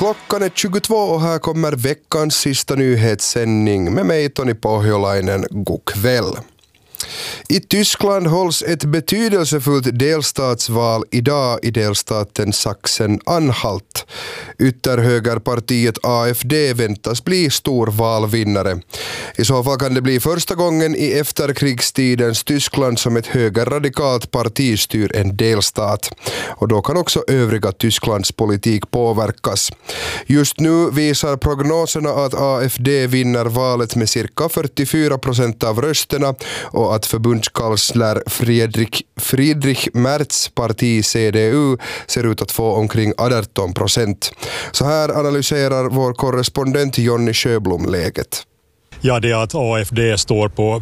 Klockan är 22 och här kommer veckans sista nyhetssändning med mig Toni Pohjolainen. God kväll. I Tyskland hålls ett betydelsefullt delstatsval idag i delstaten Sachsen-Anhalt. Ytterhögerpartiet AfD väntas bli stor valvinnare. I så fall kan det bli första gången i efterkrigstidens Tyskland som ett högerradikalt parti styr en delstat. Och då kan också övriga Tysklands politik påverkas. Just nu visar prognoserna att AfD vinner valet med cirka 44% av rösterna och att förbundskansler Friedrich Merz parti CDU ser ut att få omkring 18%. Så här analyserar vår korrespondent Jonny Sjöblom läget. Ja, det att AfD står på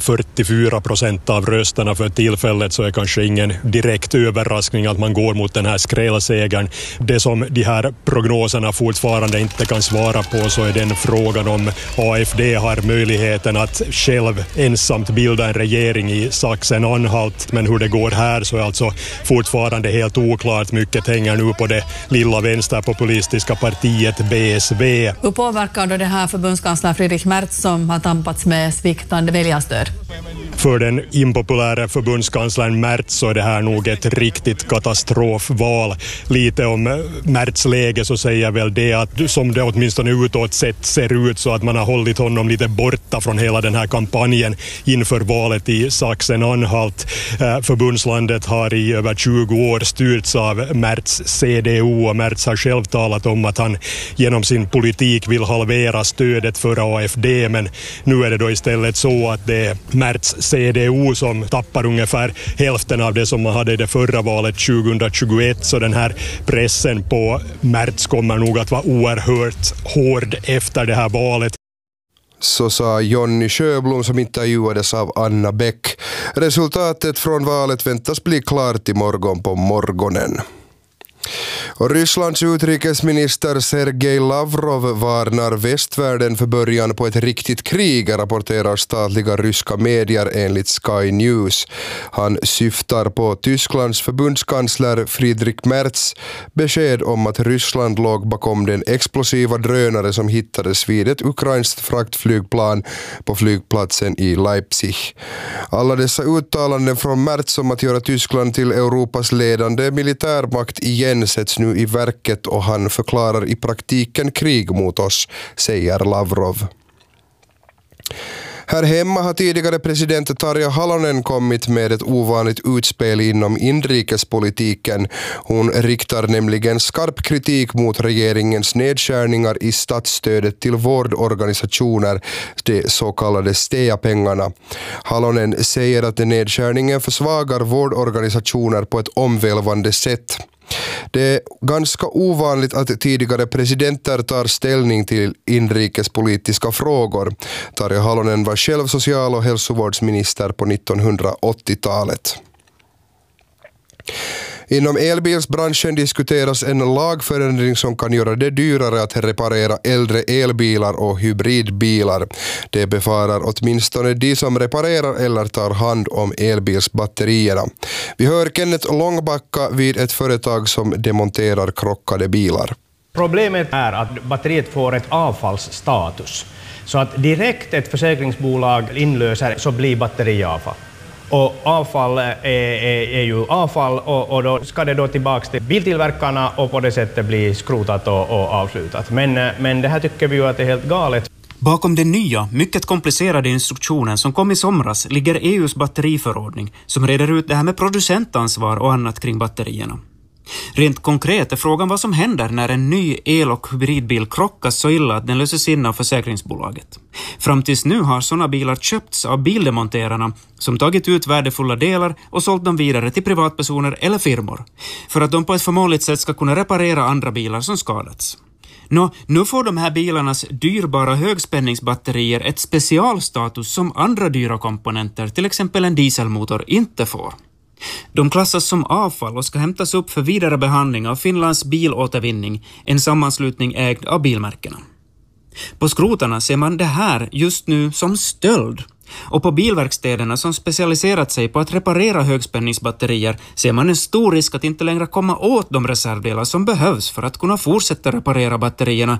44% av rösterna för tillfället så är kanske ingen direkt överraskning att man går mot den här skrällsegern. Det som de här prognoserna fortfarande inte kan svara på så är den frågan om AfD har möjligheten att själv ensamt bilda en regering i Sachsen-Anhalt. Men hur det går här så är alltså fortfarande helt oklart. Mycket hänger nu på det lilla vänsterpopulistiska partiet BSV. Hur påverkar då det här förbundskansler Friedrich Merz som har tampats med sviktande väljarstöd? För den impopulära förbundskanslern Merz så är det här nog ett riktigt katastrofval. Lite om Merz läge så säger väl det att som det åtminstone utåt sett ser ut så att man har hållit honom lite borta från hela den här kampanjen inför valet i Sachsen-Anhalt. Förbundslandet har i över 20 år styrts av Merz CDU och Merz har själv talat om att han genom sin politik vill halvera stödet för AfD, men nu är det då istället så att det är Merz CDU som tappar ungefär hälften av det som man hade i det förra valet 2021, så den här pressen på Merz kommer nog att vara oerhört hård efter det här valet. Så sa Jonny Sjöblom som intervjuades av Anna Bäck. Resultatet från valet väntas bli klart imorgon på morgonen. Och Rysslands utrikesminister Sergej Lavrov varnar västvärlden för början på ett riktigt krig, rapporterar statliga ryska medier enligt Sky News. Han syftar på Tysklands förbundskansler Friedrich Merz besked om att Ryssland låg bakom den explosiva drönare som hittades vid ett ukrainskt fraktflygplan på flygplatsen i Leipzig. Alla dessa uttalanden från Merz om att göra Tyskland till Europas ledande militärmakt igen sätts nu i verket och han förklarar i praktiken krig mot oss, säger Lavrov. Här hemma har tidigare president Tarja Halonen kommit med ett ovanligt utspel inom inrikespolitiken. Hon riktar nämligen skarp kritik mot regeringens nedskärningar i statsstödet till vårdorganisationer, de så kallade STEA-pengarna. Halonen säger att nedskärningen försvagar vårdorganisationer på ett omvälvande sätt. Det är ganska ovanligt att tidigare presidenter tar ställning till inrikespolitiska frågor. Tarja Halonen var själv social- och hälsovårdsminister på 1980-talet. Inom elbilsbranschen diskuteras en lagförändring som kan göra det dyrare att reparera äldre elbilar och hybridbilar. Det befarar åtminstone de som reparerar eller tar hand om elbilsbatterierna. Vi hör Kenneth Långbacka vid ett företag som demonterar krockade bilar. Problemet är att batteriet får ett avfallsstatus. Så att direkt ett försäkringsbolag inlöser så blir batteriavfall. Och avfall är ju avfall och då ska det då tillbaka till biltillverkarna och på det sättet bli skrotat och avslutat. Men det här tycker vi ju att det är helt galet. Bakom den nya, mycket komplicerade instruktionen som kom i somras ligger EUs batteriförordning som reder ut det här med producentansvar och annat kring batterierna. Rent konkret är frågan vad som händer när en ny el- och hybridbil krockas så illa att den löses in av försäkringsbolaget. Fram tills nu har sådana bilar köpts av bildemonterarna som tagit ut värdefulla delar och sålt dem vidare till privatpersoner eller firmor för att de på ett förmånligt sätt ska kunna reparera andra bilar som skadats. Nu får de här bilarnas dyrbara högspänningsbatterier ett specialstatus som andra dyra komponenter, till exempel en dieselmotor, inte får. De klassas som avfall och ska hämtas upp för vidare behandling av Finlands bilåtervinning, en sammanslutning ägd av bilmärkena. På skrotarna ser man det här just nu som stöld. Och på bilverkstäderna som specialiserat sig på att reparera högspänningsbatterier ser man en stor risk att inte längre komma åt de reservdelar som behövs för att kunna fortsätta reparera batterierna